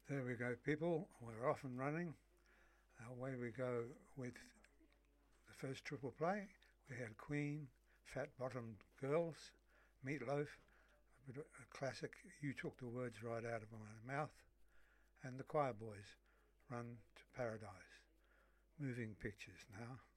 There we go, people. We're off and running. Away we go with the first triple play. We had Queen, Fat Bottomed Girls, Meatloaf, a classic, You Took the Words Right Out of My Mouth, and the Choir Boys, Run to Paradise. Moving pictures now.